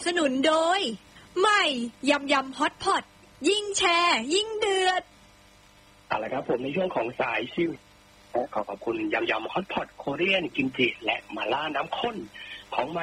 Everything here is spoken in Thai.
สนุนโดยใหม่ยำยำฮอตพอตยิ่งแชร์ยิ่งเดือดเอาละครับผมในช่วงของสายชิวขอบคุณยำยำฮอตพอตโคเรียนกิมจิและมาล่าน้ำข้นของ